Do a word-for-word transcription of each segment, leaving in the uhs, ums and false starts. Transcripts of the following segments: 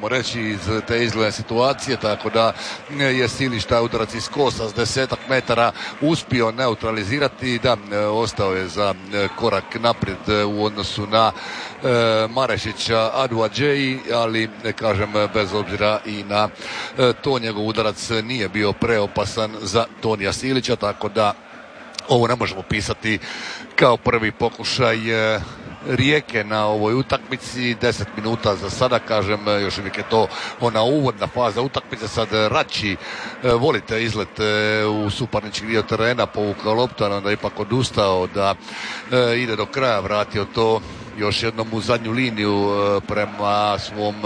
možemo reći iz te izgledne situacije, tako da je Silić taj udarac iz kosa s desetak metara uspio neutralizirati, da ostao je za korak naprijed u odnosu na Marešića Aduadžeji, ali kažem bez obzira i na to njegov udarac nije bio preopasan za Tonija Silića, tako da ovo ne možemo pisati kao prvi pokušaj Rijeke na ovoj utakmici. Deset minuta za sada, kažem, još uvijek je to ona uvodna faza utakmice. Sad Rači volite izlet u suparnički dio terena, povukao loptu, onda ipak odustao da ide do kraja, vratio to još jednom u zadnju liniju prema svom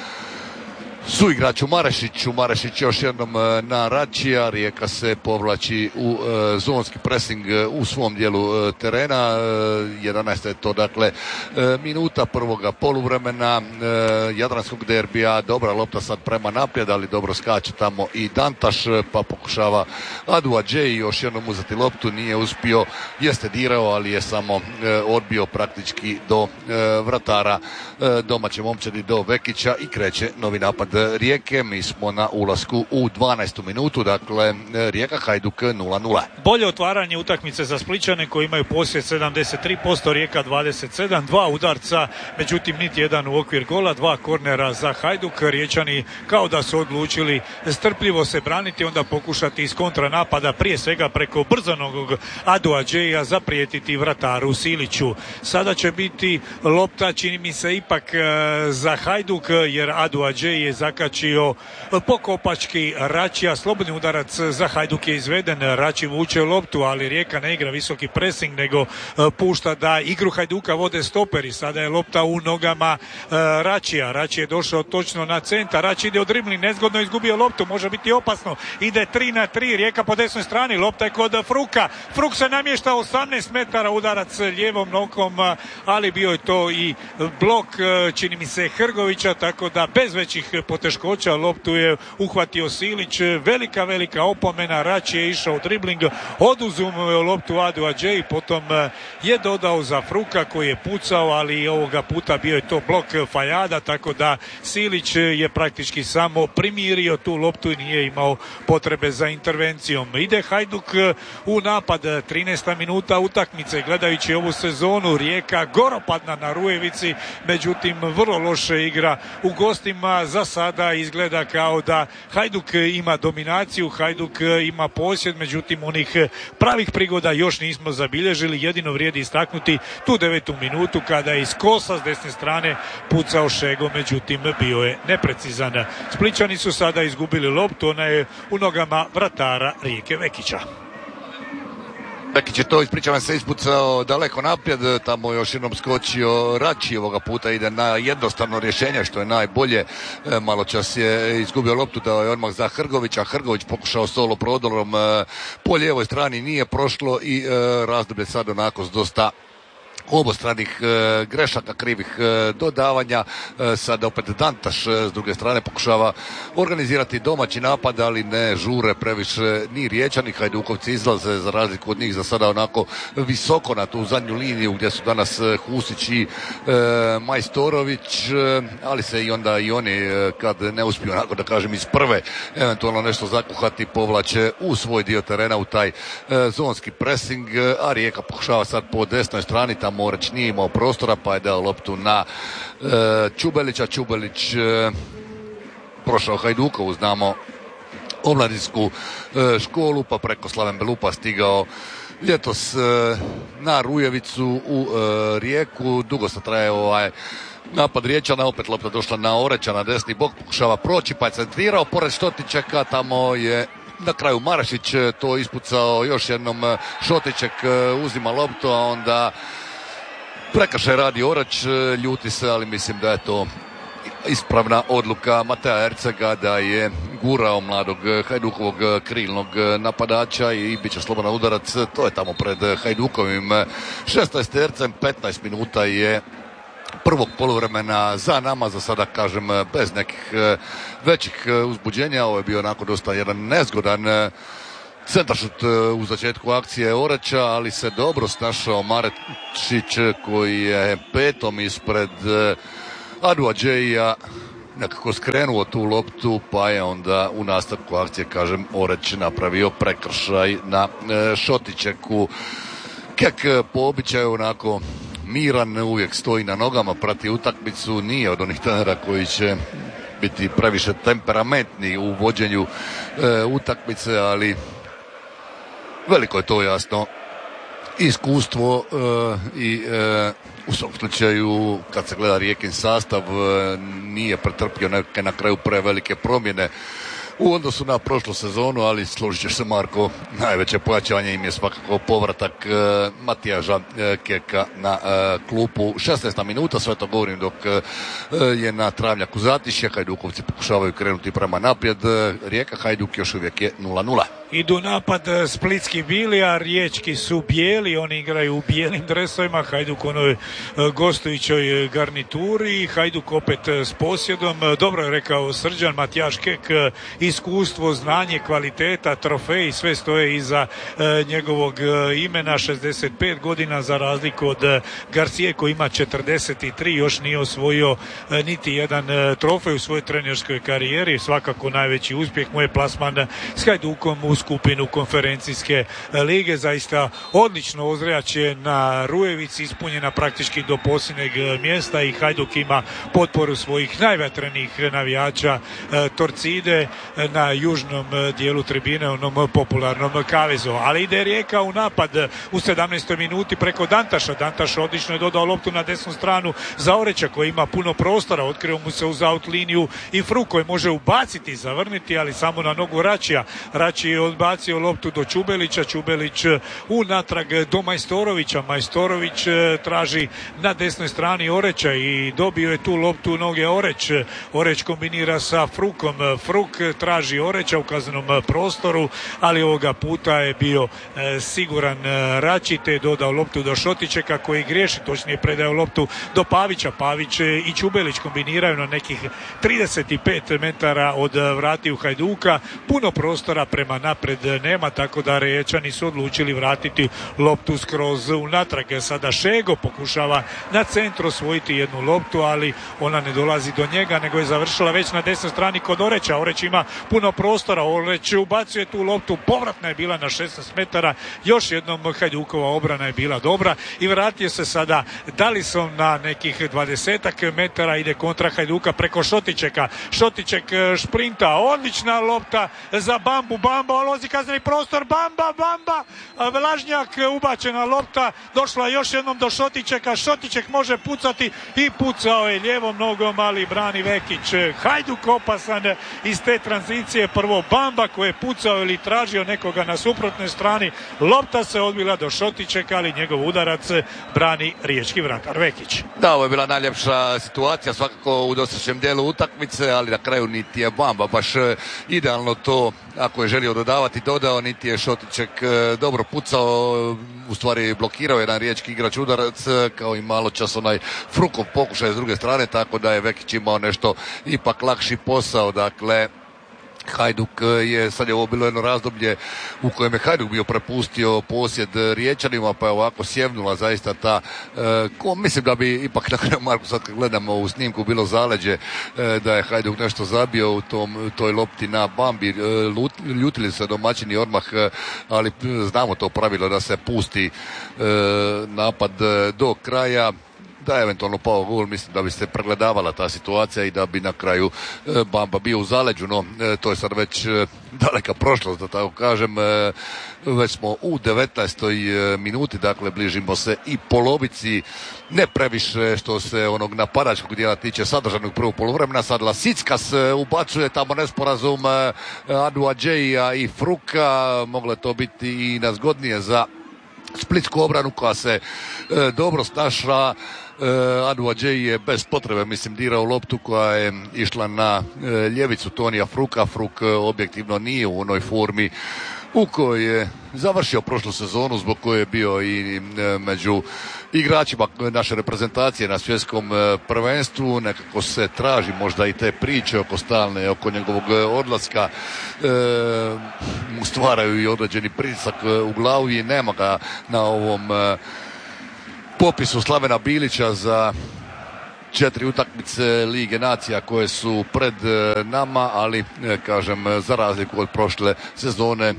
suigraču Marešiću. Marešić još jednom na Račija, Rijeka se povlači u e, zonski pressing u svom dijelu e, terena. E, jedanaesta je to, dakle, e, minuta prvoga poluvremena e, Jadranskog derbija. Dobra lopta sad prema naprijed, ali dobro skače tamo i Dantaš, pa pokušava Aduadžeji još jednom uzeti loptu, nije uspio, jeste dirao, ali je samo e, odbio praktički do e, vratara e, domaće momčadi, do Vekića, i kreće novi napad Rijeke. Mi smo na ulasku u dvanaestu minutu, dakle Rijeka Hajduk nula nula. Bolje otvaranje utakmice za Splićane koji imaju posjed sedamdeset tri posto, Rijeka dvadeset sedam, dva udarca, međutim niti jedan u okvir gola, dva kornera za Hajduk. Riječani kao da su odlučili strpljivo se braniti, onda pokušati iz kontranapada, prije svega preko brzanog Aduadžeja, zaprijetiti vrataru Siliću. Sada će biti lopta, čini mi se, ipak za Hajduk, jer Aduadžej je zakačio pokopački Račija. Slobodni udarac za Hajduk je izveden, Rači vuče loptu, ali Rijeka ne igra visoki pressing, nego pušta da igru Hajduka vode stoperi. Sada je lopta u nogama Račija. Rači je došao točno na centar, Rači ide od dribling, nezgodno izgubio loptu, može biti opasno, ide tri na tri, Rijeka po desnoj strani, lopta je kod Fruka, Fruk se namješta osamnaest metara, udarac lijevom nogom, ali bio je to i blok, čini mi se, Hrgovića, tako da bez većih poteškoća loptu je uhvatio Silić. Velika, velika opomena, Rači je išao dribling, oduzumio loptu Aduadžeji, potom je dodao za Fruka koji je pucao, ali ovoga puta bio je to blok Fajada, tako da Silić je praktički samo primirio tu loptu i nije imao potrebe za intervencijom. Ide Hajduk u napad, trinaesta minuta utakmice. Gledajući ovu sezonu, Rijeka goropadna na Rujevici, međutim vrlo loše igra u gostima. Za sada izgleda kao da Hajduk ima dominaciju, Hajduk ima posjed, međutim onih pravih prigoda još nismo zabilježili. Jedino vrijedi istaknuti tu devetu minutu kada je iz kosa s desne strane pucao Šego, međutim bio je neprecizan. Splićani su sada izgubili loptu, ona je u nogama vratara Rijeke Vekića. Vekić je to, ispričavam se, ispucao daleko naprijed, tamo još jednom skočio Rači, ovoga puta ide na jednostavno rješenje, što je najbolje. E, malo čas je izgubio loptu, dao je odmah za Hrgovića, Hrgović pokušao solo prodorom e, po lijevoj strani, nije prošlo i e, razdoblje sad onako s dosta obostranih e, grešaka, krivih e, dodavanja. E, sad opet Dantaš e, s druge strane pokušava organizirati domaći napad, ali ne žure previše ni Riječani. Hajdukovci izlaze za razliku od njih za sada onako visoko na tu zadnju liniju gdje su danas e, Husić i e, Majstorović, e, ali se i onda i oni e, kad ne uspiju onako da kažem iz prve eventualno nešto zakuhati, povlače u svoj dio terena u taj e, zonski pressing, a Rijeka pokušava sad po desnoj strani, tamo Morać nije imao prostora pa je dao loptu na e, Čubelića. Čubelić e, prošao Hajdukovu, znamo, omladinsku e, školu, pa preko Slaven Belupa stigao ljetos e, na Rujevicu u e, Rijeku. Dugo se traje ovaj napad Riječana, opet lopta došla na Oreća, na desni bok, pokušava proći pa je centrirao pored Štotičeka, tamo je na kraju Marašić to ispucao još jednom. Šotiček uzima loptu, a onda prekršaj radi Orać, ljuti se, ali mislim da je to ispravna odluka Mateja Ercega da je gurao mladog Hajdukovog krilnog napadača i bit će slobodan udarac. To je tamo pred Hajdukovim šesnaestercem. petnaest minuta je prvog poluvremena za nama, za sada kažem bez nekih većih uzbuđenja. Ovo je bio onako dosta jedan nezgodan centaršut u začetku akcije Oraća, ali se dobro snašao Marešić koji je petom ispred Aduadžeja nekako skrenuo tu loptu, pa je onda u nastavku akcije, kažem, Oreć napravio prekršaj na e, Šotićeku. Kek po običaju onako miran, uvijek stoji na nogama, prati utakmicu, nije od onih trenera koji će biti previše temperamentni u vođenju e, utakmice, ali veliko je to jasno iskustvo e, i e, u svom slučaju kad se gleda Rijekin sastav e, nije pretrpio neke na kraju prevelike promjene u odnosu na prošlu sezonu, ali složit ćeš se, Marko, najveće pojačanje im je svakako povratak e, Matijaža e, Keka na e, klupu. šesnaesta minuta, sve to govorim dok e, je na travnjaku zatišje. Hajdukovci pokušavaju krenuti prema naprijed. E, Rijeka Hajduk još uvijek je nula nula. Idu napad splitski bili, a riječki su bijeli, oni igraju u bijelim dresovima, Hajduk u onoj gostujućoj garnituri, Hajduk opet s posjedom. Dobro je rekao Srđan, Matijaš Kek, iskustvo, znanje, kvaliteta, trofej, sve stoje iza e, njegovog e, imena, šezdeset pet godina za razliku od e, Garcije koji ima četrdeset tri, još nije osvojio e, niti jedan e, trofej u svojoj trenerskoj karijeri. Svakako najveći uspjeh mu je plasman s Hajdukom u skupinu konferencijske lige. Zaista odlično ozračje na Rujevici, ispunjena praktički do posljednjeg mjesta i Hajduk ima potporu svojih najvetrenijih navijača e, Torcide na južnom dijelu tribine, onom popularnom kavezu. Ali ide Rijeka u napad u sedamnaestoj minuti preko Dantaša. Dantaš odlično je dodao loptu na desnu stranu za Oreća koji ima puno prostora, otkrio mu se uz out liniju i Fruk koji može ubaciti i zavrniti, ali samo na nogu Račija. Rači je odbacio loptu do Čubelića, Čubelić unatrag do Majstorovića, Majstorović traži na desnoj strani Oreća i dobio je tu loptu u noge Oreć. Oreć kombinira sa Frukom, Fruk traži Oreća u kaznenom prostoru, ali ovoga puta je bio e, siguran e, Rači, te je dodao loptu do Šotićeka koji griješi, točnije predao loptu do Pavića. Pavić i Čubelić kombiniraju na nekih trideset pet metara od vratiju Hajduka, puno prostora prema napred nema, tako da Riječani su odlučili vratiti loptu skroz unatrag. Sada Šego pokušava na centru osvojiti jednu loptu, ali ona ne dolazi do njega, nego je završila već na desnoj strani kod Oreća. Oreć ima puno prostora, Oreć ubacuje tu loptu, povratna je bila na šesnaest metara, još jednom Hajdukova obrana je bila dobra i vratio se sada Dallison na nekih dvadesetak metara, ide kontra Hajduka preko Šotićeka. Šotićek šprinta, odlična lopta za Bambu, Bamba ulazi kazneni prostor, Bamba, Bamba, Vlažnjak, ubačena lopta, došla još jednom do Šotićeka, Šotićek može pucati i pucao je lijevom nogom, ali brani Vekić. Hajduk opasan iz te tranzicije, prvo Bamba koji je pucao ili tražio nekoga na suprotnoj strani, lopta se odbila do Šotićeka, ali njegov udarac brani riječki vratar Vekić. Da, ovo je bila najljepša situacija svakako u dosadašnjem dijelu utakmice, ali na kraju niti je Bamba baš idealno to, ako je želio dodavati, dodao, niti je Šotićek dobro pucao, u stvari blokirao jedan riječki igrač udarac, kao i malo čas onaj Frukov pokušaj s druge strane, tako da je Vekić imao nešto ipak lakši posao. Dakle, Hajduk je, sad je ovo bilo jedno razdoblje u kojem je Hajduk bio prepustio posjed Riječanima, pa je ovako sjevnula zaista ta, e, ko, mislim da bi ipak na kraju, Marku, sad kad gledamo u snimku, bilo zaleđe e, da je Hajduk nešto zabio u tom, toj lopti na Bambi, e, lut, ljutili se domaćini odmah, e, ali znamo to pravilo da se pusti e, napad do kraja. Da je eventualno pao gol, mislim da bi se pregledavala ta situacija i da bi na kraju e, Bamba bio u zaleđu, no e, to je sad već e, daleka prošlost, da tako kažem. E, već smo u devetnaestoj minuti, dakle bližimo se i polovici, ne previše što se onog napadačkog dijela tiče sadržanog prvog poluvremena. Sad Lasickas ubacuje tamo nesporazum e, Adu Adžeja i Fruka, moglo je to biti i nazgodnije za splitsku obranu koja se e, dobro snašla. Uh, Adu Adžej je bez potrebe, mislim, dirao loptu koja je išla na uh, ljevicu Tonija Fruka. Fruk uh, objektivno nije u onoj formi u kojoj je završio prošlu sezonu, zbog koje je bio i uh, među igračima naše reprezentacije na svjetskom uh, prvenstvu. Nekako se traži možda i te priče oko stalne, oko njegovog odlaska, uh, mu stvaraju i određeni pritisak uh, u glavu i nema ga na ovom uh, popisu Slavena Bilića za četiri utakmice Lige nacija koje su pred nama, ali kažem, za razliku od prošle sezone,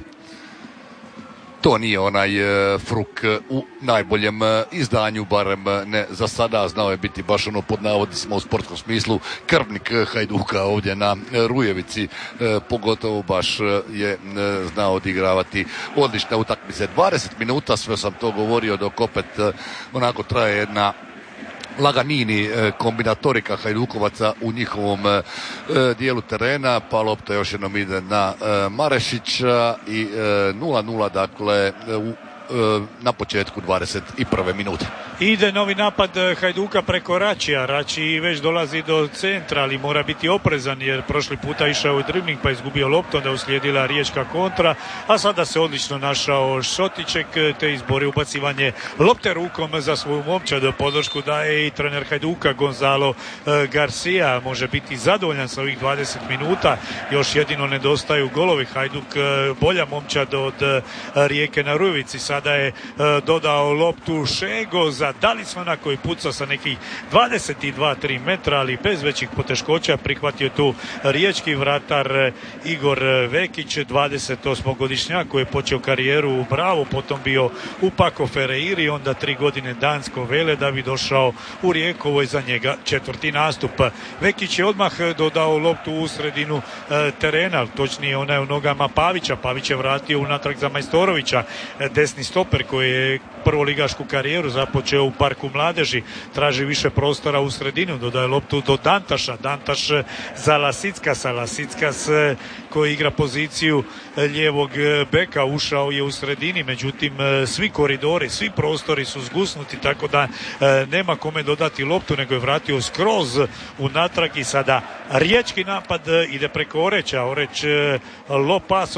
to nije onaj fruk u najboljem izdanju, barem ne za sada. Znao je biti baš ono, pod navodnicima u sportskom smislu, krvnik Hajduka ovdje na Rujevici, pogotovo baš je znao odigravati odlične utakmice. dvadeset minuta, sve sam to govorio, dok opet onako traje jedna laganini kombinatorika Hajdukovaca u njihovom dijelu terena, pa lopta još jednom ide na Marešića i nula nula, dakle u na početku dvadeset prve minute. Ide novi napad Hajduka preko Račija. Rači već dolazi do centra, ali mora biti oprezan jer prošli puta išao u dribling pa izgubio loptu, onda uslijedila riječka kontra, a sada se odlično našao Šotiček te izbori ubacivanje lopte rukom za svoju momčad. Podršku daje i trener Hajduka Gonzalo Garcia. Može biti zadovoljan sa ovih dvadeset minuta, još jedino nedostaju golovi. Hajduk bolja momčad od Rijeke na Rujevici. Sada je dodao loptu Šego za Dalismana koji puca sa nekih dvadeset dva tri metra, ali bez većih poteškoća. Prihvatio tu riječki vratar Igor Vekić, dvadeset osmogodišnjak koji je počeo karijeru u Bravo, potom bio u Pako Ferreiri, onda tri godine Dansko Vele da bi došao u Rijeku. Ovo je za njega četvrti nastup. Vekić je odmah dodao loptu u sredinu terena, točnije ona je u nogama Pavića. Pavić je vratio unatrag za Majstorovića, desni stoper koji je prvoligašku karijeru započeo u Parku mladeži, traži više prostora u sredinu, dodaje loptu do Dantaša. Dantaš za Lasickas, Lasickas koji igra poziciju lijevog beka, ušao je u sredini, međutim svi koridori, svi prostori su zgusnuti, tako da nema kome dodati loptu, nego je vratio skroz unatrag i sada riječki napad ide preko Oreća. Oreć lopasom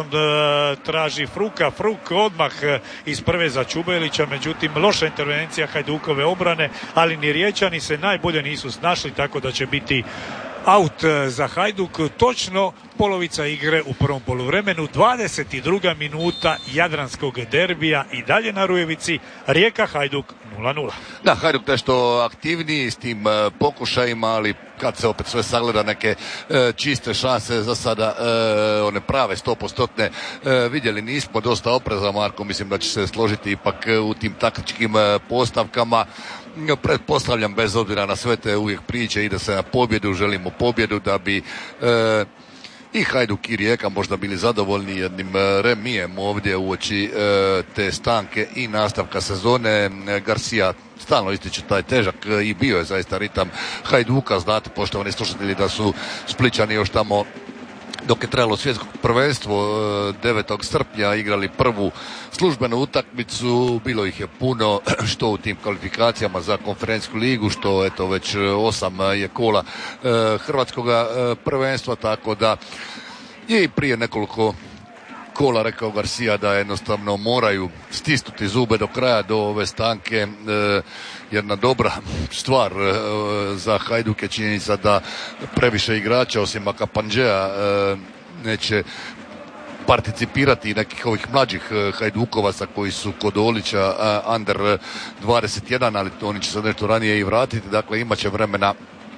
traži Fruka, Fruk odmah iz prve za Čubelića, međutim loša intervencija Hajdukove obrane, ali ni Riječani se najbolje nisu snašli, tako da će biti aut za Hajduk. Točno polovica igre u prvom poluvremenu, dvadeset druga minuta jadranskog derbija i dalje na Rujevici, Rijeka Hajduk nula nula. Da, Hajduk nešto aktivniji s tim uh, pokušajima, ali kad se opet sve sagleda, neke uh, čiste šanse za sada, uh, one prave stopostotne uh, vidjeli nismo. Dosta opreza, Marko, mislim da će se složiti ipak uh, u tim taktičkim uh, postavkama. Pretpostavljam, bez obzira na sve te uvijek priče, ide se na pobjedu, želimo pobjedu da bi e, i Hajduk i Rijeka možda bili zadovoljni jednim remijem ovdje uoči e, te stanke i nastavka sezone. Garcia stalno ističe taj težak i bio je zaista ritam Hajduka. Znate, poštovani slušatelji, da su Splićani još tamo dok je trebalo svjetsko prvenstvo devetog srpnja igrali prvu službenu utakmicu. Bilo ih je puno, što u tim kvalifikacijama za konferencijsku ligu, što eto već osam je kola hrvatskog prvenstva, tako da je i prije nekoliko kola rekao Garcia da jednostavno moraju stisnuti zube do kraja, do ove stanke. Jedna dobra stvar za Hajduk je činjenica da previše igrača osim Akapanđea neće participirati nekih ovih mlađih Hajdukovaca koji su kod Olića under dvadeset jedan, ali oni će se nešto ranije i vratiti. Dakle, imat će vremena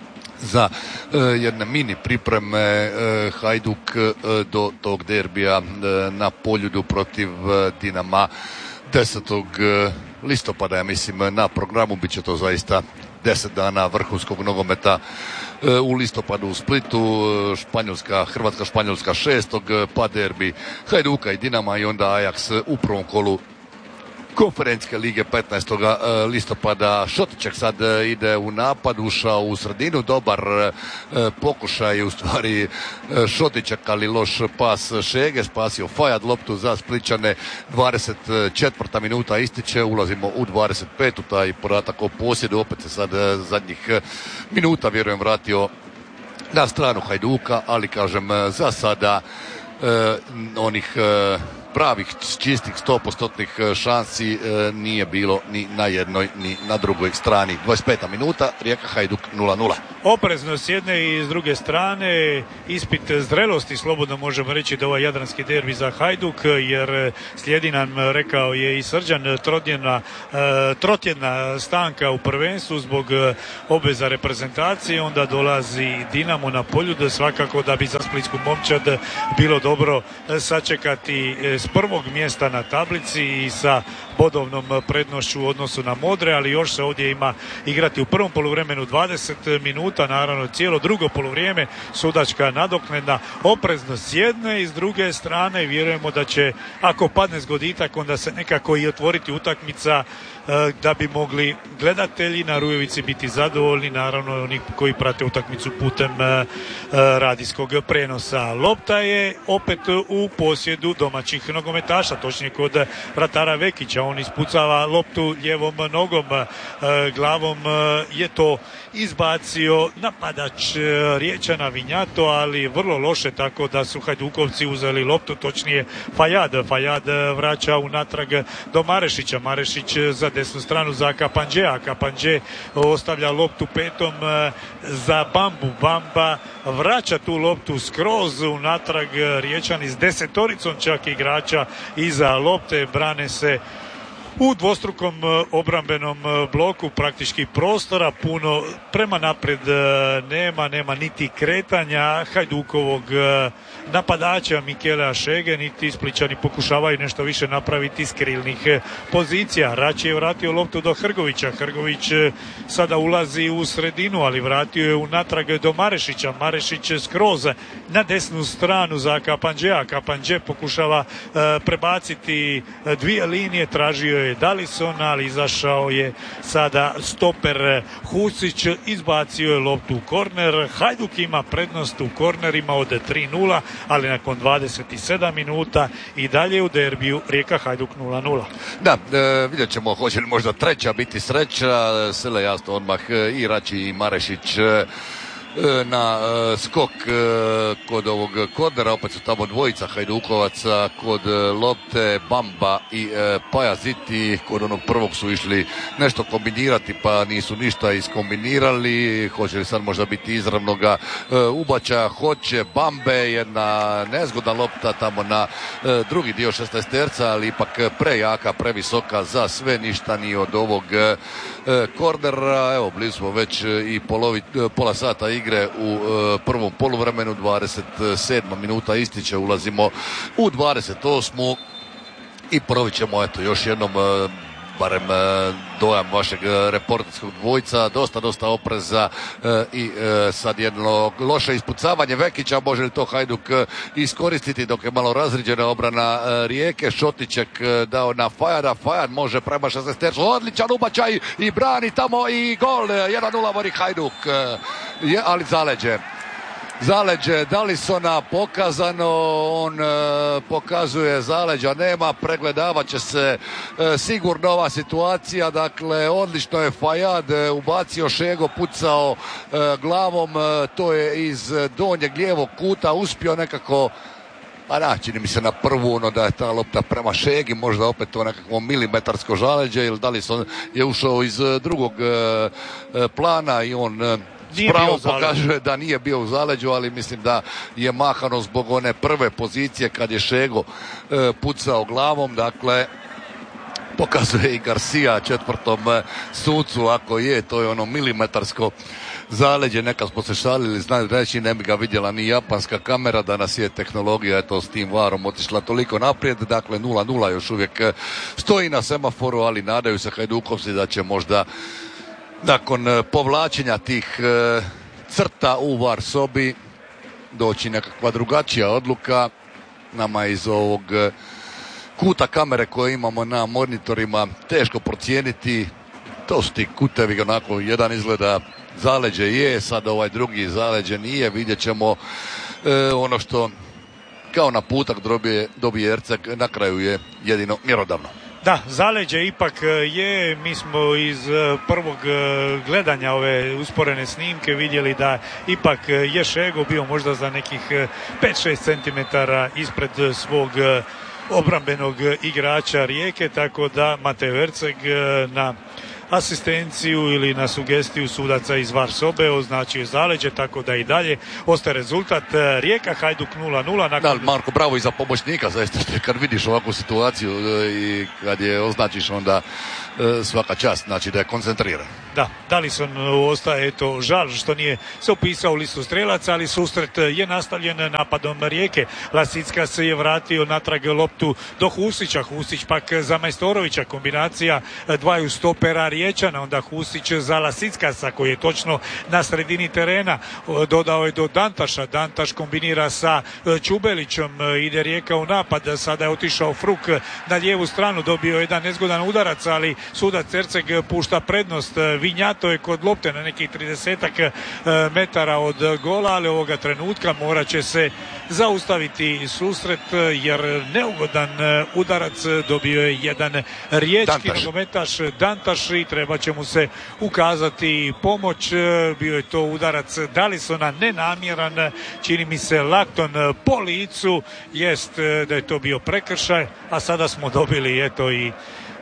za uh, jedne mini pripreme uh, Hajduk uh, do tog derbija uh, na Poljudu protiv uh, Dinama desetog listopada, ja mislim, na programu. Bit će to zaista deset dana vrhunskog nogometa uh, u listopadu u Splitu, uh, Španjolska, Hrvatska Španjolska šestog, pa derbi Hajduka i Dinama i onda Ajax u prvom kolu konferencijske lige petnaestog listopada. Šotiček sad ide u napad, ušao u sredinu, dobar pokušaj u stvari Šotiček, ali loš pas Šege, spasio Fajad loptu za Splićane. dvadeset četvrta minuta ističe, ulazimo u dvadeset petu. Taj podatak o posjedu opet se sad zadnjih minuta vjerujem vratio na stranu Hajduka, ali kažem za sada eh, onih eh, pravih čistih sto posto šansi nije bilo ni na jednoj ni na drugoj strani. dvadeset peta minuta, Rijeka Hajduk nula nula. Oprezno s jedne i s druge strane, ispit zrelosti, slobodno možemo reći da ovaj jadranski derbi za Hajduk, jer slijedi nam, rekao je i Srđan, trotjedna, trotjedna stanka u prvenstvu zbog obveza reprezentacije, onda dolazi Dinamo na Poljud, svakako da bi za splitsku momčad bilo dobro sačekati s prvog mjesta na tablici i sa bodovnom prednošću u odnosu na Modre, ali još se ovdje ima igrati u prvom poluvremenu dvadeset minuta, naravno cijelo drugo poluvrijeme, sudačka nadoknadna, oprezno s jedne i s druge strane, vjerujemo da će, ako padne zgoditak, onda se nekako i otvoriti utakmica da bi mogli gledatelji na Rujevici biti zadovoljni, naravno oni koji prate utakmicu putem radijskog prenosa. Lopta je opet u posjedu domaćih nogometaša, točnije kod vratara Vekića. On ispucava loptu lijevom nogom, glavom je to izbacio napadač Riječana Vinjato, ali vrlo loše, tako da su Hajdukovci uzeli loptu, točnije Fajad. Fajad vraća unatrag do Marešića. Marešić za desnu stranu za Kapanđea. Kapanđe ostavlja loptu petom za Bambu. Bamba vraća tu loptu skroz unatrag, Riječani s desetoricom čak igrača iza lopte, brane se u dvostrukom obrambenom bloku, praktički prostora puno prema naprijed nema, nema niti kretanja Hajdukovog napadača Mikelea Šege, niti Splićani pokušavaju nešto više napraviti iz krilnih pozicija. Rač je vratio loptu do Hrgovića. Hrgović sada ulazi u sredinu, ali vratio je unatrag do Marešića. Marešić skroz na desnu stranu za Kapanđea. Kapanđe pokušava prebaciti dvije linije, tražio je Dalisona, ali izašao je sada stoper Husić, izbacio je loptu u korner. Hajduk ima prednost u kornerima od tri nula, ali nakon dvadeset sedam minuta i dalje u derbiju Rijeka Hajduk nula nula. Da, e, vidjet ćemo hoće li možda treća biti sreća. Sele jasno odmah i Rači i Marešić e, na e, skok e, kod ovog kornera, opet su tamo dvojica Hajdukovaca kod e, lopte, Bamba i e, Pajaziti. Kod onog prvog su išli nešto kombinirati pa nisu ništa iskombinirali. Hoće li sad možda biti izravnoga e, ubačaja? Hoće. Bambe, jedna nezgodna lopta tamo na e, drugi dio šesnaesterca, ali ipak prejaka, previsoka za sve, ništa ni od ovog e, kornera. Evo, blizu smo već i polovi, pola sata igre u e, prvom poluvremenu, dvadeset sedma minuta ističe, ulazimo u dvadeset osmu i ponovit ćemo eto još jednom e, barem e, dojam vašeg reporterskog dvojca, dosta, dosta opreza e, i e, sad jedno loše ispucavanje Vekića, može li to Hajduk e, iskoristiti dok je malo razriđena obrana e, Rijeke. Šotićek e, dao na Fajada, Fajad može prema šesnaestercu, odličan ubačaj i brani tamo i gol, jedan nula vodi Hajduk, e, je, ali zaleđe. Zaleđe Dalisona pokazano, on e, pokazuje zaleđa nema, pregledavat će se e, sigurno ova situacija. Dakle, odlično je Fajad e, ubacio Šego, pucao e, glavom, e, to je iz donjeg lijevog kuta, uspio nekako, a da, čini mi se na prvu ono da je ta lopta prema Šegi, možda opet to nekakvo milimetarsko žaleđe, ili Dalison je ušao iz drugog e, plana i on e, spravo pokazuje da nije bio u zaleđu, ali mislim da je mahano zbog one prve pozicije kad je Šego e, pucao glavom. Dakle, pokazuje i Garcia četvrtom e, sucu, ako je, to je ono milimetarsko zaleđe. Neka smo se šalili, znaju reći, ne bi ga vidjela ni japanska kamera, danas je tehnologija eto s tim varom otišla toliko naprijed. Dakle, nula nula još uvijek stoji na semaforu, ali nadaju se Hajdukovci da će možda nakon povlačenja tih e, crta u var sobi doći nekakva drugačija odluka. Nama iz ovog e, kuta kamere koje imamo na monitorima teško procijeniti. To su ti kutevi, onako jedan izgleda zaleđe je, sad ovaj drugi zaleđe nije. Vidjet ćemo e, ono što kao naputak dobije, dobije Erceg, na kraju je jedino mjerodavno. Da, zaleđe ipak je, mi smo iz prvog gledanja ove usporene snimke vidjeli da ipak je Šego bio možda za nekih pet šest centimetara ispred svog obrambenog igrača Rijeke, tako da Mateo Erceg na asistenciju ili na sugestiju sudaca iz V A R sobe označio zaleđe, tako da i dalje ostaje rezultat Rijeka Hajduk nula nula. Nakon... Da, Marko, bravo i za pomoćnika, zaista, kad vidiš ovakvu situaciju i kad je označiš, onda svaka čast, znači da je koncentriran. Da, Dalison ostaje, eto, žal što nije se upisao u listu strelaca, ali susret je nastavljen napadom Rijeke. Lasicka se je vratio natrag loptu do Husića, Husić pak za Majstorovića, kombinacija dvaju stopera Riječana, onda Husić za Lasickasa koji je točno na sredini terena, dodao je do Dantaša, Dantaš kombinira sa Čubelićom, ide Rijeka u napad, sada je otišao Fruk na lijevu stranu, dobio jedan nezgodan udarac, ali sudac Erceg pušta prednost. Vinjato je kod lopte na nekih tridesetak metara od gola, ali ovoga trenutka morat će se zaustaviti susret jer neugodan udarac dobio je jedan riječki nogometaš Dantaš i treba će mu se ukazati pomoć. Bio je to udarac Dalisona, nenamjeran, čini mi se lakton po licu, jest da je to bio prekršaj, a sada smo dobili eto i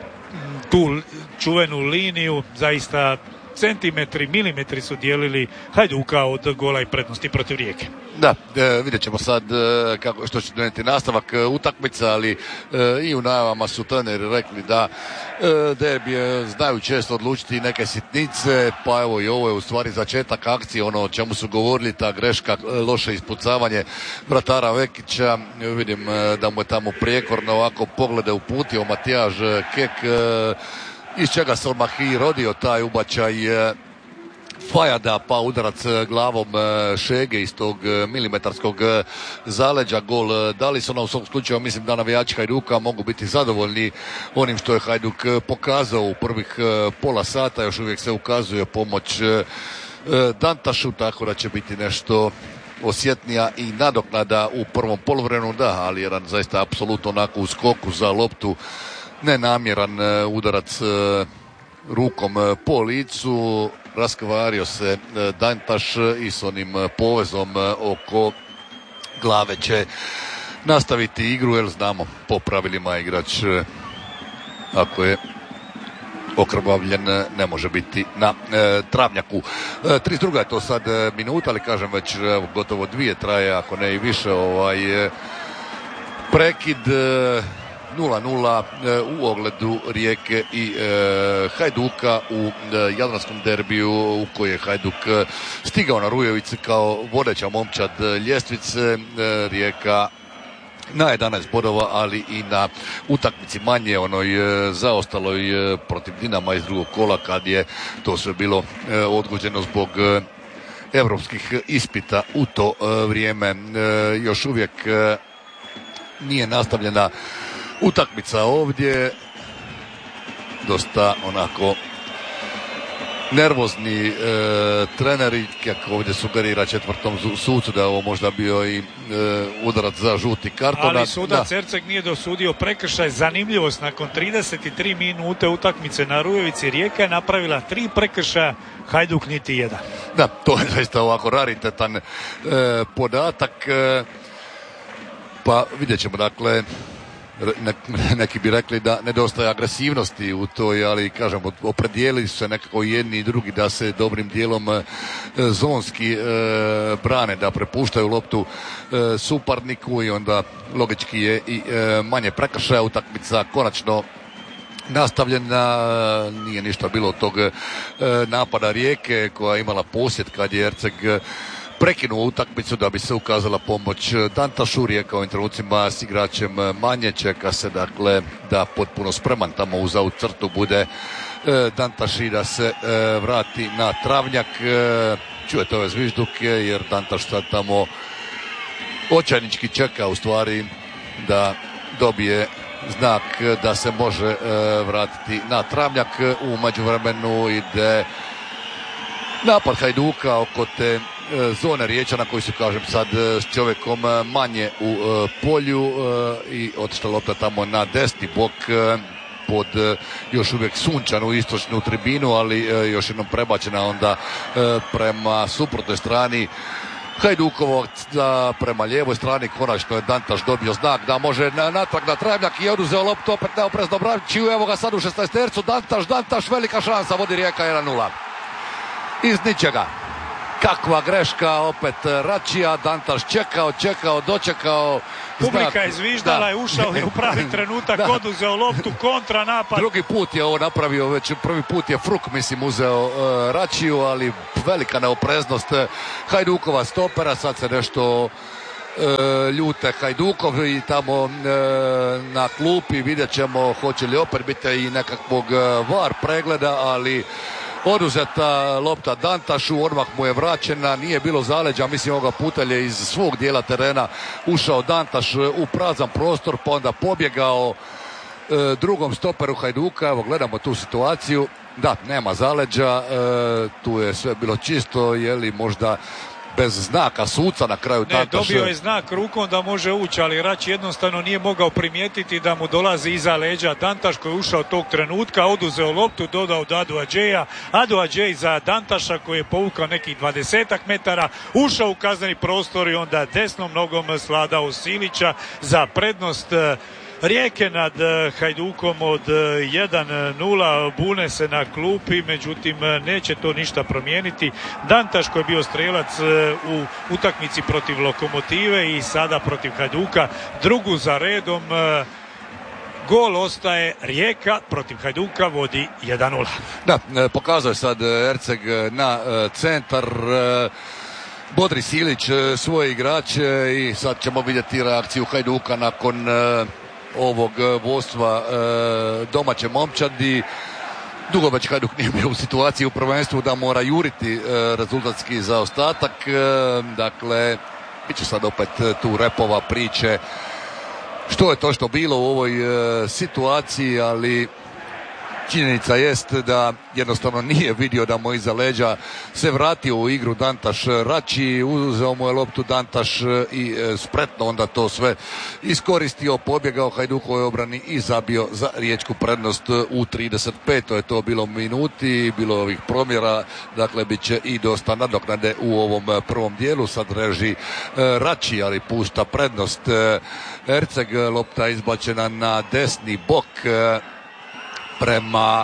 tu čuvenu liniju, zaista centimetri, milimetri su dijelili Hajduka od gola i prednosti protiv Rijeke. Da, e, vidjet ćemo sad e, kako, što će donijeti nastavak e, utakmica, ali e, i u najavama su treneri rekli da e, derbije znaju često odlučiti neke sitnice, pa evo i ovo je u stvari začetak akcije, ono o čemu su govorili, ta greška, e, loše ispucavanje vratara Vekića, e, vidim e, da mu je tamo prijekorno ovako poglede uputio Matijaž Kek, e, iz čega se odmah i rodio taj ubačaj Fajada, pa udarac glavom Šege iz tog milimetarskog zaleđa, gol Dalisona. U svom slučaju mislim da navijači Hajduka mogu biti zadovoljni onim što je Hajduk pokazao u prvih pola sata, još uvijek se ukazuje pomoć Dantašu, tako da će biti nešto osjetnija i nadoknada u prvom poluvremenu, da, ali jedan zaista apsolutno onako u skoku za loptu, nenamjeran udarac rukom po licu, raskvario se Dantaš i s onim povezom oko glave će nastaviti igru, jer znamo po pravilima igrač ako je okrvavljen ne može biti na e, travnjaku. E, trideset druga je to sad minuta, ali kažem već evo, gotovo dvije traje, ako ne i više, ovaj e, prekid e, nula nula e, u ogledu Rijeke i e, Hajduka u e, jadranskom derbiju u kojoj je Hajduk e, stigao na Rujevici kao vodeća momčad ljestvice, e, Rijeka na jedanaest bodova, ali i na utakmici manje onoj e, zaostaloj e, protiv Dinama iz drugog kola, kad je to sve bilo e, odgođeno zbog e, europskih ispita u to e, vrijeme. E, još uvijek e, nije nastavljena utakmica ovdje, dosta onako nervozni e, treneri, kako ovdje sugerira četvrtom sucu da je ovo možda bio i e, udarac za žuti karton. Ali sudac Erceg nije dosudio prekršaj. Zanimljivost, nakon trideset tri minute utakmice na Rujevici Rijeka je napravila tri prekršaja, Hajduk niti jedan. Da, to je zaista ovako raritetan e, podatak, e, pa vidjet ćemo, dakle Ne, neki bi rekli da nedostaje agresivnosti u toj, ali kažem, opredijelili su se nekako jedni i drugi da se dobrim dijelom e, zonski e, brane, da prepuštaju loptu e, suparniku i onda logički je i e, manje prekršaja. Utakmica konačno nastavljena, nije ništa bilo od tog e, napada Rijeke koja je imala posjed kad je Erceg prekinuo utakmicu da bi se ukazala pomoć Dantašu. Rijeka u ovim trenucima s igračem manje, čeka se dakle da potpuno spreman tamo uz ovu crtu bude e, Dantaš i da se e, vrati na travnjak. E, čujete ove zvižduke jer Dantaš sad tamo očajnički čeka u stvari da dobije znak da se može e, vratiti na travnjak. U međuvremenu ide napad Hajduka oko te zone Riječana koji su, kažem, sad s čovjekom manje u uh, polju uh, i otišla lopta tamo na desni bok uh, pod uh, još uvijek sunčanu istočnu tribinu, ali uh, još jednom prebačena onda uh, prema suprotnoj strani Hajdukovac prema lijevoj strani, konačno je Dantaš dobio znak da može natrag na Travnjak i oduzeo loptu opet neoprezno Braćiju. Evo ga sad u šesnaestercu, Dantaš, Dantaš, velika šansa, vodi Rijeka jedan nula. Iz ničega. Kakva greška, opet Račija, Dantaš čekao, čekao, dočekao. Publika je zviždala, je ušao i u pravi trenutak, oduzeo loptu, kontra napad. Drugi put je ovo napravio, već prvi put je Fruk, mislim, uzeo uh, Račiju, ali velika neopreznost Hajdukova stopera, sad se nešto uh, ljute Hajdukov i tamo uh, na klupi vidjet ćemo hoće li opet biti i nekakvog uh, var pregleda, ali oduzeta lopta Dantašu, odmah mu je vraćena, nije bilo zaleđa, mislim ovoga puta je iz svog dijela terena ušao Dantaš u prazan prostor, pa onda pobjegao e, drugom stoperu Hajduka. Evo gledamo tu situaciju, da, nema zaleđa, e, tu je sve bilo čisto, je li možda bez znaka suca na kraju ne, Dantaš. Dobio je znak rukom da može ući, ali Rač jednostavno nije mogao primijetiti da mu dolazi iza leđa Dantaš koji je ušao tog trenutka, oduzeo loptu, dodao do Adu Adžeja, Adu Adžej za Dantaša koji je povukao nekih dvadesetak metara, ušao u kazneni prostor i onda desnom nogom sladao Silića za prednost Rijeke nad Hajdukom od jedan nula. Bune se na klupi, međutim neće to ništa promijeniti. Dantaš koji je bio strelac u utakmici protiv Lokomotive i sada protiv Hajduka drugu za redom, gol ostaje, Rijeka protiv Hajduka vodi jedan nula. Da, pokazao je sad Erceg na centar, bodri Silić svoje igrače i sad ćemo vidjeti reakciju Hajduka nakon ovog vodstva e, domaće momčadi. Dugo već Hajduk nije bio u situaciji u prvenstvu da mora juriti e, rezultatski zaostatak. E, dakle, bit će sad opet tu repova priče što je to što bilo u ovoj e, situaciji, ali činjenica jest da jednostavno nije vidio da mu iza leđa se vratio u igru Dantaš Rači, uzeo mu je loptu Dantaš i spretno onda to sve iskoristio, pobjegao Hajdukovoj obrani i zabio za riječku prednost u trideset pet. To je to bilo minuti, bilo ovih promjera, dakle bit će i dosta nadoknade u ovom prvom dijelu. Sad reži Rači, ali pušta prednost Erceg, lopta izbačena na desni bok prema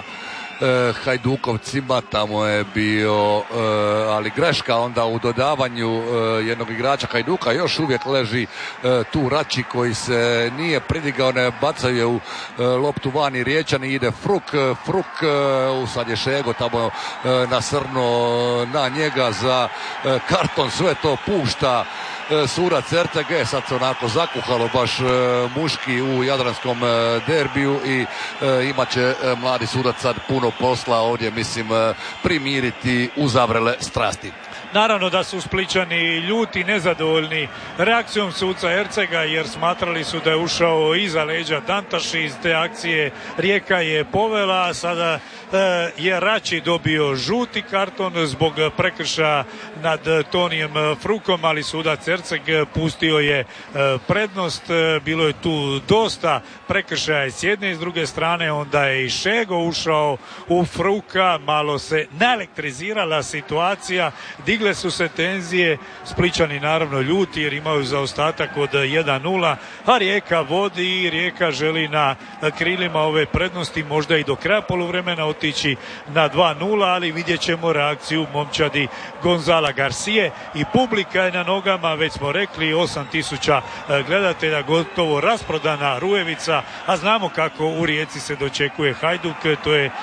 e, Hajdukovcima, tamo je bio e, ali greška onda u dodavanju e, jednog igrača Hajduka, još uvijek leži e, tu Rači koji se nije pridigao, ne bacaju je u e, loptu vani Riječani, ide Fruk, Fruk e, sad je Šego tamo e, nasrno na njega za e, karton, sve to pušta sudac R T G, sad se onako zakuhalo baš e, muški u jadranskom e, derbiju i e, imat će e, mladi sudac sad puno posla ovdje, mislim, e, primiriti uzavrele strasti. Naravno da su Splićani ljuti, nezadovoljni reakcijom suca Ercega jer smatrali su da je ušao iza leđa Dantaš, iz te akcije Rijeka je povela, a sada e, je Rači dobio žuti karton zbog prekršaja nad Tonijem Frukom, ali sudac Erceg pustio je e, prednost. E, bilo je tu dosta prekršaja s jedne i s druge strane, onda je i Šego ušao u Fruka, malo se naelektrizirala situacija, digle su se tenzije, Splićani naravno ljuti jer imaju zaostatak od jedan nula, a Rijeka vodi i Rijeka želi na krilima ove prednosti možda i do kraja poluvremena otići na dva nula, ali vidjet ćemo reakciju momčadi Gonzala Garcije i publika je na nogama, već smo rekli osam tisuća gledatelja, gotovo rasprodana Rujevica, a znamo kako u Rijeci se dočekuje Hajduk, to je e,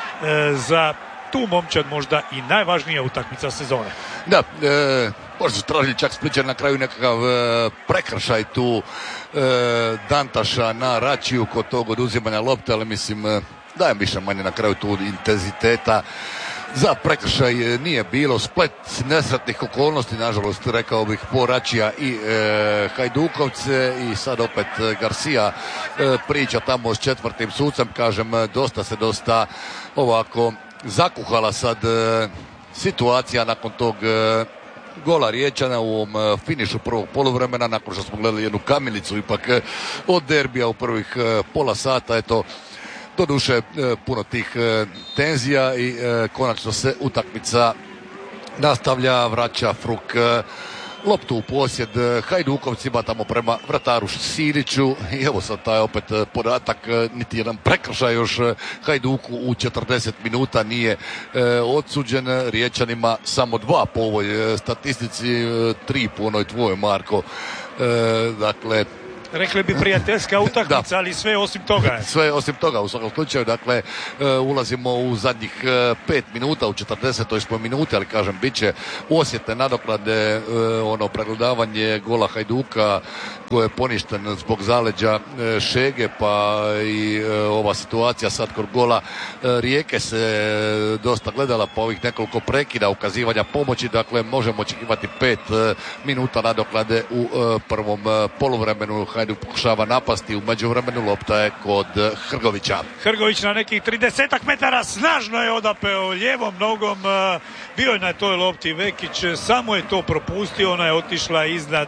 za tu momčad možda i najvažnija utakmica sezone. Da, e, možda su tražili čak Splićani na kraju nekakav e, prekršaj tu e, Dantaša na Račiju kod tog oduzimanja lopte, ali mislim e, dajem više manje na kraju tu intenziteta. Za prekršaj nije bilo, splet nesretnih okolnosti, nažalost, rekao bih, po Račija i e, Hajdukovce i sad opet Garcia e, priča tamo s četvrtim sucem, kažem, dosta se dosta ovako zakuhala sad e, situacija nakon tog e, gola Riječana u ovom e, finišu prvog poluvremena, nakon što smo gledali jednu kamilicu ipak e, od derbija u prvih e, pola sata, eto, doduše e, puno tih e, tenzija i e, konačno se utakmica nastavlja, vraća Fruk e, loptu u posjed Hajdukovcima tamo prema vrataru Siniću i evo sad taj opet podatak, niti jedan prekršaj još Hajduku u četrdeset minuta nije e, odsuđen, Riječanima samo dva po ovoj statistici, e, tri po onoj tvojoj, Marko. E, dakle Rekli bi prijateljska utakmica, ali sve osim toga. Sve osim toga u svakom slučaju. Dakle, ulazimo u zadnjih pet minuta, u četrdesetoj smo minuti, ali kažem, bit će osjetne nadoknade, ono pregledavanje gola Hajduka koji je poništen zbog zaleđa Šege, pa i ova situacija sad kod gola Rijeke se dosta gledala, pa ovih nekoliko prekida, ukazivanja pomoći. Dakle, možemo očekivati pet minuta nadoknade u prvom poluvremenu. Hajduk pokušava napasti, u međuvremenu lopta je kod Hrgovića. Hrgović na nekih tridesetak metara snažno je odapeo lijevom nogom, bio je na toj lopti Vekić, samo je to propustio, ona je otišla iznad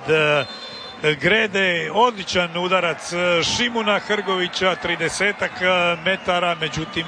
grede, odličan udarac Šimuna Hrgovića, tridesetak metara, međutim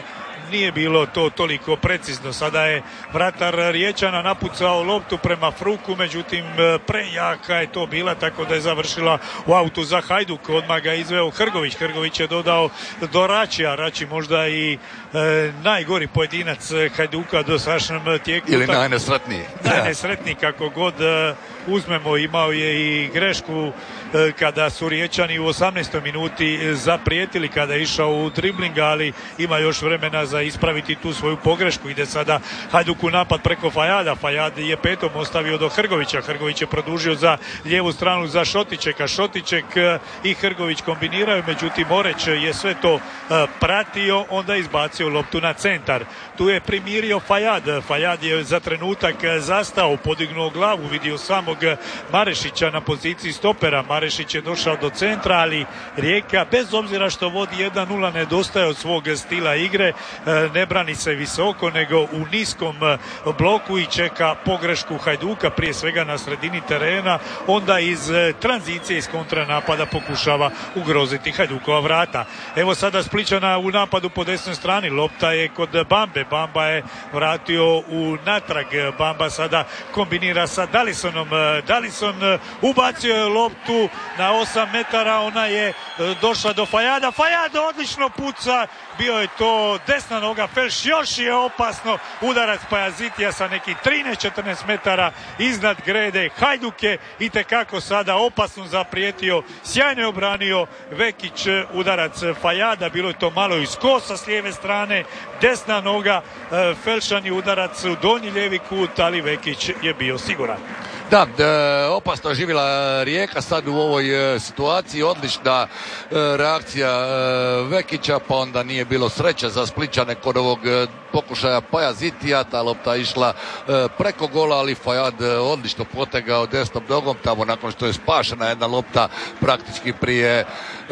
nije bilo to toliko precizno. Sada je vratar Riječana napucao loptu prema Fruku, međutim prejaka je to bila, tako da je završila u autu za Hajduk. Odmah ga izveo Hrgović. Hrgović je dodao do Račija. Rači možda i e, najgori pojedinac Hajduka do sašnom tijeku. Ili najnesretniji. Najnesretniji kako god e, uzmemo. Imao je i grešku e, kada su Riječani u osamnaestoj minuti zaprijetili, kada je išao u dribling, ali ima još vremena za ispraviti tu svoju pogrešku. Ide sada Hajduk u napad preko Fajada. Fajad je petom ostavio do Hrgovića. Hrgović je produžio za lijevu stranu za Šotičeka. Šotiček i Hrgović kombiniraju, međutim Oreć je sve to pratio, onda izbacio loptu na centar. Tu je primirio Fajad. Fajad je za trenutak zastao, podignuo glavu, vidio samog Marešića na poziciji stopera. Marešić je došao do centra, ali Rijeka, bez obzira što vodi jedan nula, nedostaje od svog stila igre, ne brani se visoko, nego u niskom bloku i čeka pogrešku Hajduka, prije svega na sredini terena, onda iz tranzicije, iz kontranapada pokušava ugroziti Hajdukova vrata. Evo sada Splićana u napadu po desnoj strani, lopta je kod Bambe, Bamba je vratio u natrag, Bamba sada kombinira sa Dalisonom, Dalison ubacio je loptu na osam metara, ona je došla do Fajada, Fajad odlično puca, bio je to desna noga, Felš, još je opasno, udarac Pajazitija sa nekih trinaest četrnaest metara iznad grede. Hajduk je itekako sada opasno zaprijetio, sjajno je obranio Vekić udarac Fajada, bilo je to malo iz kosa s lijeve strane, desna noga, Felšan je udarac u donji lijevi kut, ali Vekić je bio siguran. Da, e, opasno je živjela Rijeka sad u ovoj e, situaciji, odlična e, reakcija e, Vekića, pa onda nije bilo sreće za Splićane kod ovog e, pokušaja Pajazitija, ta lopta išla e, preko gola, ali Fajad e, odlično potegao desnom nogom tamo nakon što je spašena jedna lopta praktički prije e,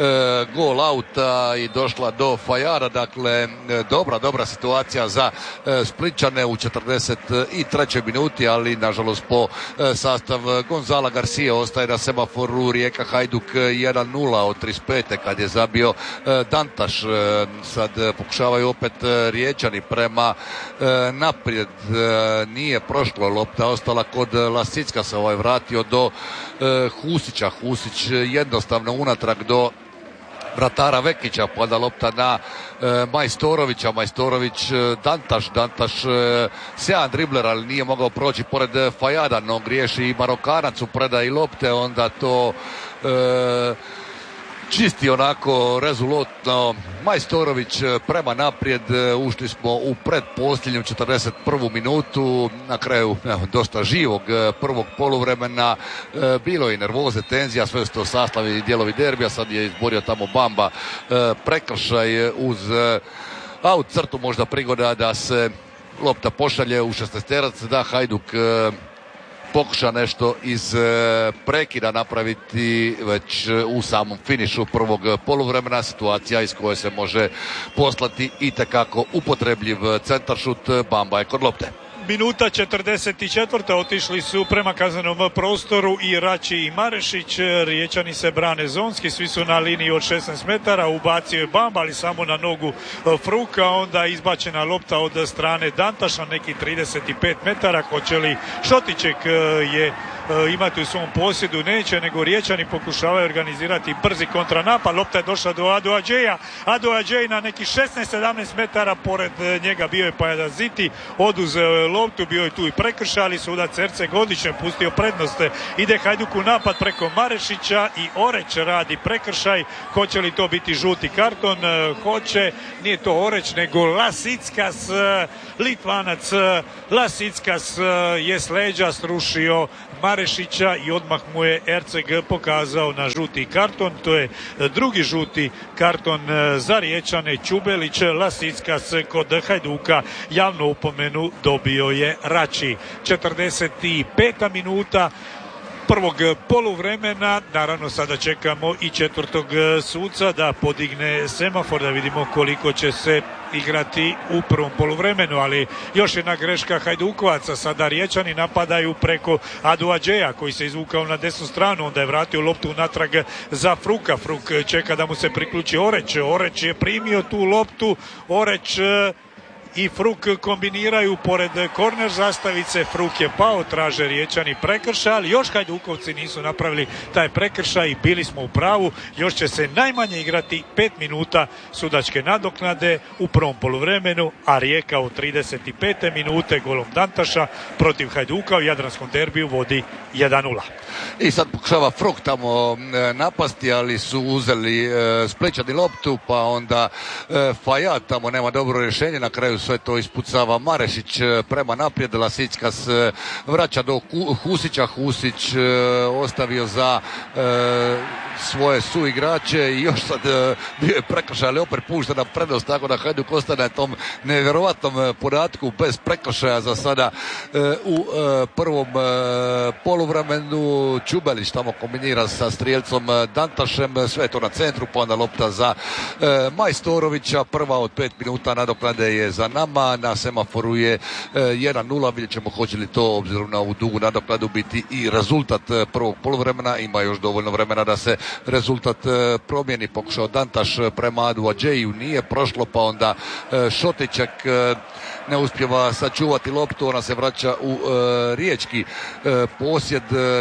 gol auta i došla do Fajada. Dakle, e, dobra, dobra situacija za e, Splićane u četrdeset trećoj minuti, ali nažalost po e, sastav Gonzala Garcia ostaje na semaforu Rijeka Hajduk jedan nula od trideset pete kad je zabio e, Dantaš. E, sad pokušavaju opet e, Riječani prema e, naprijed, e, nije prošlo, lopta ostala kod Lasicka, se ovaj vratio do e, Husića. Husić jednostavno unatrag do vratara Vekića, pa onda lopta na e, Majstorovića, Majstorović e, Dantaš, Dantaš e, sjajan dribler, ali nije mogao proći pored Fajada, no griješi i Marokanac u predaji lopte, onda to e, čisti onako rezolutno Majstorović prema naprijed. Ušli smo u predposljednju četrdeset prvu minutu, na kraju evo, dosta živog prvog poluvremena, e, bilo je i nervoze, tenzija, sve su to sastavi i dijelovi derbija. Sad je izborio tamo Bamba e, prekršaj uz e, aut crtu, možda prigoda da se lopta pošalje u šesnaesterac, da Hajduk e, pokuša nešto iz e, prekida napraviti već e, u samom finišu prvog poluvremena, situacija iz koje se može poslati itekako upotrebljiv centaršut. Bamba je kod lopte. Minuta četrdeset četvrta otišli su prema kaznenom prostoru i Rači i Marešić. Riječani se brane zonski, svi su na liniji od šesnaest metara, ubacio je Bamba, ali samo na nogu Fruka, onda izbačena lopta od strane Dantaša, neki trideset pet metara. Hoće li Šotiček je e, imati u svom posjedu, neće, nego Riječani pokušavaju organizirati brzi kontranapad. Lopta je došla do Adu Adžeja, Adu Adžej na neki šesnaest sedamnaest metara pored njega bio je Pajaziti, oduzeo je loptu, bio je tu i prekršaj, ali sudac Erceg odlično pustio prednost. Ide Hajduk u napad preko Marešića i Oreć radi prekršaj. Hoće li to biti žuti karton? Hoće, nije to Oreć nego Lasickas, Litvanac Lasickas je s leđa srušio Marešića i odmah mu je Erceg pokazao na žuti karton. To je drugi žuti karton za Riječane. Čubelić, Lasickas kod Hajduka javnu upomenu dobio je Rači. četrdeset peta minuta prvog poluvremena. Naravno sada čekamo i četvrtog suca da podigne semafor, da vidimo koliko će se igrati u prvom poluvremenu, ali još jedna greška Hajdukovaca. Sada Riječani napadaju preko Adu Adžeja koji se izvukao na desnu stranu, onda je vratio loptu natrag za Fruka. Fruk čeka da mu se priključi Oreć. Oreć je primio tu loptu, Oreć i Fruk kombiniraju pored korner zastavice. Fruk je pao, traže Riječani prekršaj, ali još Hajdukovci nisu napravili taj prekršaj i bili smo u pravu. Još će se najmanje igrati pet minuta sudačke nadoknade u prvom poluvremenu, a Rijeka u trideset pete minute golom Dantaša protiv Hajduka u Jadranskom derbiju vodi jedan nula. I sad pokušava Fruk tamo napasti, ali su uzeli e, Splićani loptu, pa onda e, Fajat tamo nema dobro rješenje, na kraju sve to ispucava Marešić prema naprijed, Lasickas vraća do Husića, Husić e, ostavio za e, svoje suigrače i još sad e, bio je prekršaj, ali opet puštena prednost, tako da Hajduk ostane na tom nevjerovatnom podatku bez prekršaja za sada e, u e, prvom e, poluvremenu. Čubelić tamo kombinira sa strijelcom Dantašem, sve to na centru, pa onda lopta za e, Majstorovića. Prva od pet minuta nadoknade je za nama, na semaforu je e, jedan nula, vidjet ćemo hoće li to obzirom na ovu dugu nadoknadu biti i rezultat prvog poluvremena. Ima još dovoljno vremena da se rezultat e, promijeni. Pokušao Dantaš prema Adu Adžeju, nije prošlo, pa onda e, Šotićak e, ne uspijeva sačuvati loptu, ona se vraća u e, riječki e, posjed e,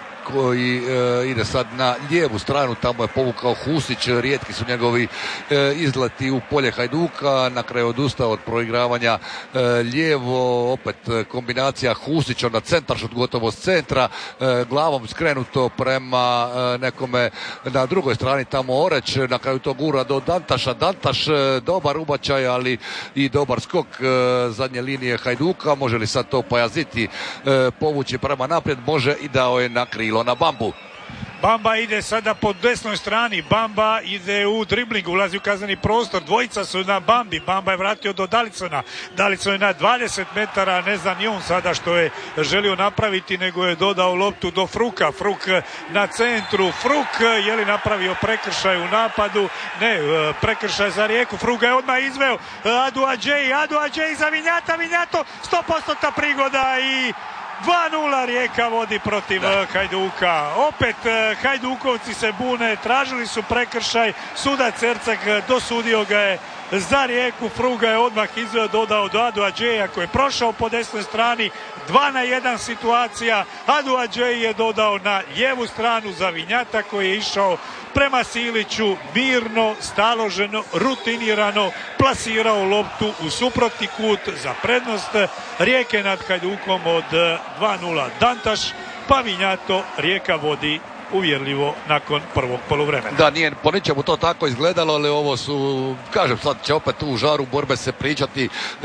koji e, ide sad na lijevu stranu, tamo je povukao Husić, rijetki su njegovi e, izleti u polje Hajduka, na kraju odustao od proigravanja e, lijevo, opet kombinacija Husić, onda centar šut gotovo s centra, e, glavom skrenuto prema e, nekome na drugoj strani, tamo Oreć, na kraju to gura do Dantaša, Dantaš e, dobar ubačaj, ali i dobar skok e, zadnje linije Hajduka. Može li sad to Pajaziti e, povući prema naprijed? Može, i dao je na krilo na Bambu. Bamba ide sada po desnoj strani, Bamba ide u dribling, ulazi u kazneni prostor, dvojica su na Bambi, Bamba je vratio do Dalicona, Dalicon je na dvadeset metara, ne zna ni on sada što je želio napraviti, nego je dodao loptu do Fruka, Fruk na centru, Fruk je li napravio prekršaj u napadu? Ne, prekršaj za Rijeku, Fruk ga je odmah izveo, Adu Adžej, Adu Adžej za Vinjata, Vinjato sto posto prigoda i dva nula Rijeka vodi protiv da. Hajduka. Opet Hajdukovci se bune, tražili su prekršaj, sudac Erceg dosudio ga je za Rijeku, Fruga je odmah izveo, dodao do Adu Adžeja koji je prošao po desnoj strani, dva na jedan situacija, Adu Adžej je dodao na lijevu stranu za Vinjata koji je išao prema Siliću, mirno, staloženo, rutinirano plasirao loptu u suprotni kut za prednost Rijeke nad Hajdukom od dva nula. Dantaš, pa Vinjato, Rijeka vodi uvjerljivo nakon prvog poluvremena. Da, nije po ničemu to tako izgledalo, ali ovo su, kažem, sad će opet u žaru borbe se pričati e,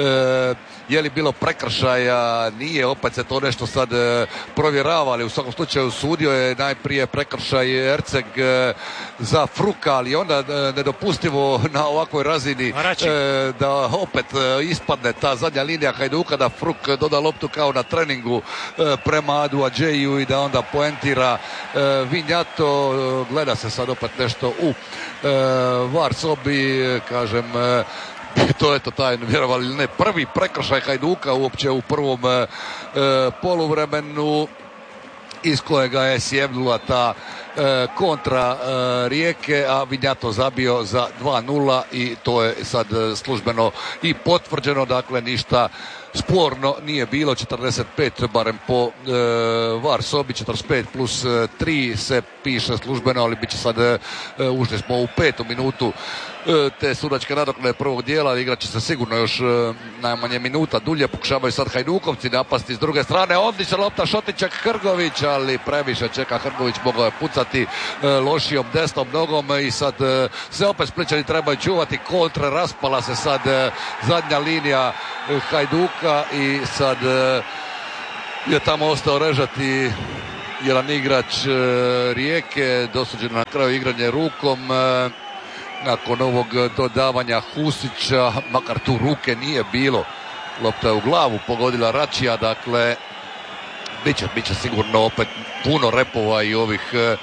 je li bilo prekršaja, nije, opet se to nešto sad e, provjerava, ali u svakom slučaju sudio je najprije prekršaj Erceg e, za Fruka, ali onda e, nedopustivo na ovakvoj razini e, da opet e, ispadne ta zadnja linija Hajduka, da Fruk doda loptu kao na treningu e, prema Adu Adžeju i da onda poentira e, Vinjato. Gleda se sad opet nešto u e, var sobi, kažem, e, to je to taj, vjerovali ili ne, prvi prekršaj Hajduka uopće u prvom e, poluvremenu, iz kojega je sjevnula ta e, kontra e, Rijeke, a Vinjato zabio za dva nula i to je sad službeno i potvrđeno, dakle ništa sporno nije bilo. Četrdeset pet barem po e, var sobi, četrdeset pet plus tri se piše službeno, ali bit će sad e, ušli smo u petu minutu e, te sudačke nadoknade prvog dijela, igrat će se sigurno još e, najmanje minuta dulje. Pokušavaju sad Hajdukovci napasti s druge strane, odlična lopta Šotićak Hrgović, ali previše čeka Hrgović, mogao je pucati e, lošijom desnom nogom i sad e, se opet Splićani trebaju čuvati kontra, raspala se sad e, zadnja linija e, Hajduka i sad e, je tamo ostao režati jedan igrač e, Rijeke, dosuđeno na kraju igranje rukom e, nakon ovog dodavanja Husića, makar tu ruke nije bilo, lopta je u glavu pogodila Račija, dakle biće, biće sigurno opet puno repova i ovih e,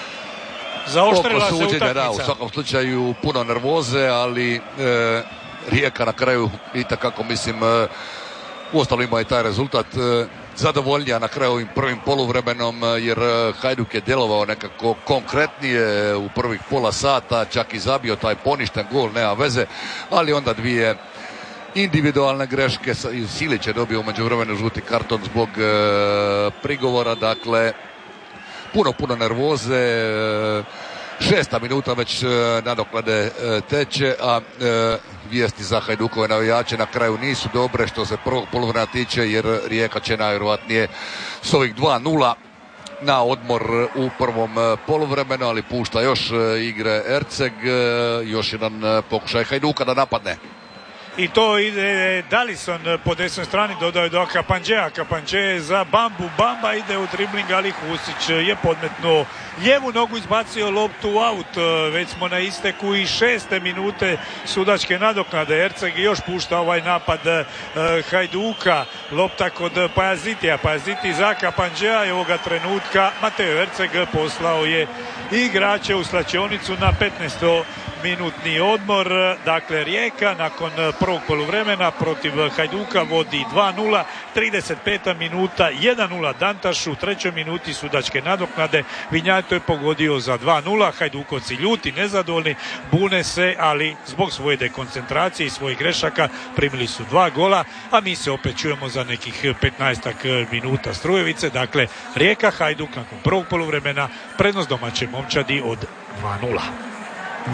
zaoštrila se utakmica. Da, u svakom slučaju puno nervoze, ali e, Rijeka na kraju itekako mislim e, uostalom ima i taj rezultat e, zadovoljnija na kraju ovim prvim poluvremenom, jer Hajduk je djelovao nekako konkretnije u prvih pola sata, čak i zabio taj poništen gol, nema veze, ali onda dvije individualne greške, Silić je dobio u međuvremenu žuti karton zbog e, prigovora, dakle puno, puno nervoze, e, šesta minuta već e, nadoklade e, teče, a e, vijesti za Hajdukove navijače na kraju nisu dobre što se prvog poluvremena tiče, jer Rijeka će najvjerojatnije s ovih dva nula na odmor u prvom poluvremenu, ali pušta još igre Erceg, još jedan pokušaj Hajduka da napadne. I to ide Dalison po desnoj strani, dodao je do Kapanđea, Kapanđe za Bambu, Bamba ide u dribling, ali Husić je podmetnuo lijevu nogu, izbacio loptu u aut. Već smo na isteku i šeste minute sudačke nadoknade. Erceg još pušta ovaj napad Hajduka, lopta kod Pajazitija, Pajaziti za Kapanđea i ovoga trenutka Mateo Erceg poslao je igrače u slačionicu na petnaesti minutni odmor. Dakle, Rijeka nakon prvog poluvremena protiv Hajduka vodi dva nula, trideset peta minuta, jedan nula Dantaš, u trećoj minuti sudačke nadoknade Vinjato je pogodio za dva nula. Hajdukovci ljuti, nezadovoljni, bune se, ali zbog svoje dekoncentracije i svojih grešaka primili su dva gola, a mi se opet čujemo za nekih petnaestak minuta Strujevice. Dakle, Rijeka Hajduk nakon prvog poluvremena, prednost domaće momčadi od dva nula.